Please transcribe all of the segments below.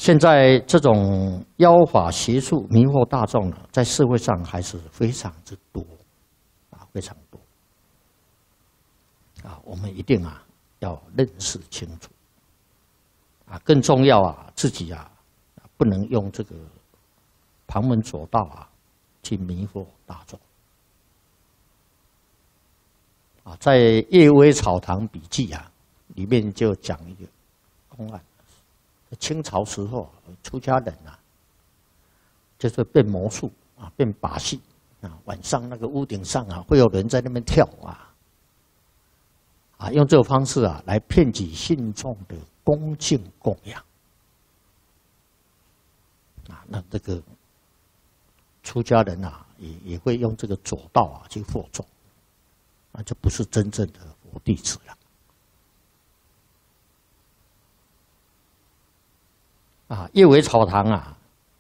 现在这种妖法邪术迷惑大众呢，在社会上还是非常之多，非常多。我们一定要认识清楚。更重要自己不能用这个旁门左道去迷惑大众。在《夜微草堂笔记》里面就讲一个公案，清朝时候出家人就是变魔术变把戏晚上那个屋顶上会有人在那边跳用这种方式来骗取信众的恭敬供养那这个出家人也会用这个左道去惑众，就不是真正的佛弟子了。夜微草堂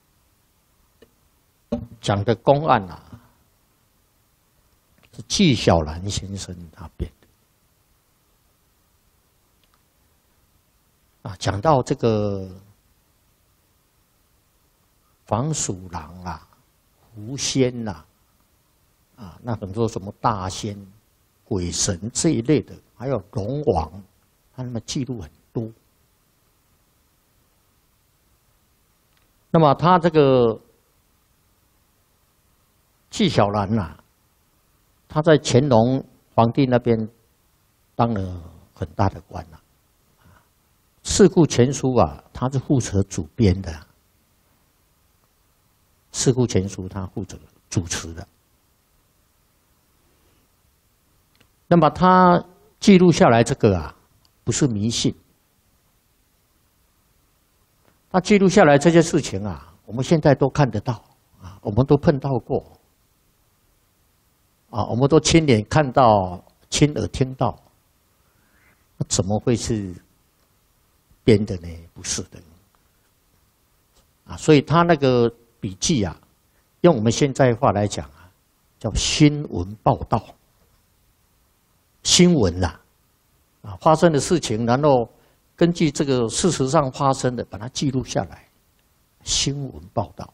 讲的公案是纪晓岚先生他编的。讲到这个防鼠狼狐仙那很多什么大仙、鬼神这一类的，还有龙王，他们记录很多。那么他这个纪晓岚他在乾隆皇帝那边当了很大的官《四库全书》他是负责主编的，《四库全书》他负责主持的。那么他记录下来这个不是迷信，他记录下来这些事情我们现在都看得到我们都碰到过我们都亲眼看到、亲耳听到，怎么会是编的呢？不是的所以他那个笔记用我们现在话来讲叫新闻报道。新闻发生的事情，然后根据这个事实上发生的，把它记录下来，新闻报道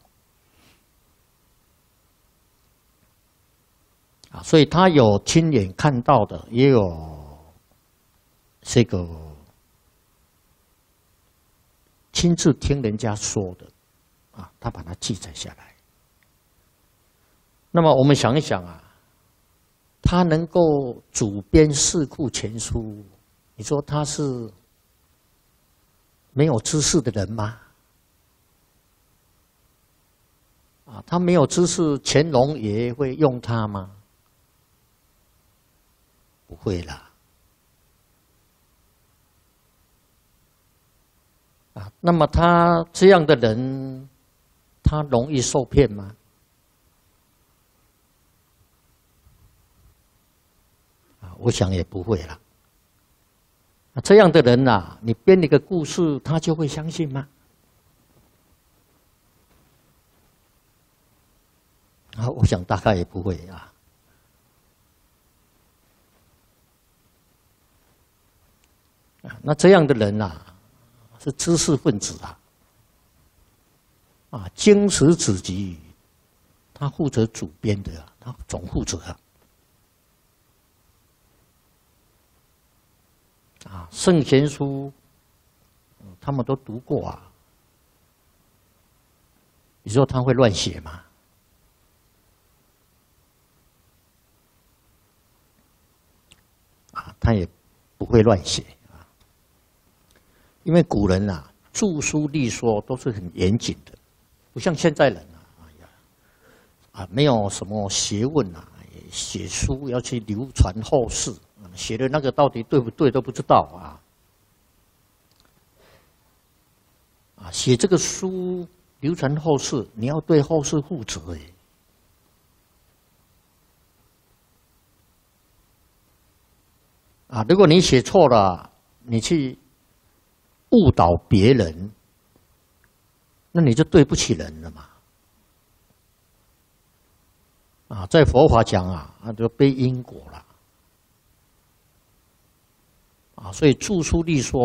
所以他有亲眼看到的，也有这个亲自听人家说的他把它记载下来。那么我们想一想他能够主编《四库全书》，你说他是没有知识的人吗？他没有知识，乾隆也会用他吗？不会啦。那么他这样的人，他容易受骗吗？我想也不会啦。这样的人你编一个故事，他就会相信吗？我想大概也不会那这样的人是知识分子经史子集，他负责主编的他总负责圣贤书他们都读过你说他会乱写吗？他也不会乱写因为古人著书立说都是很严谨的，不像现在人没有什么学问写书要去流传后世，写的那个到底对不对都不知道写这个书流传后世，你要对后世负责如果你写错了，你去误导别人，那你就对不起人了嘛。在佛法讲就背因果了。所以著书立说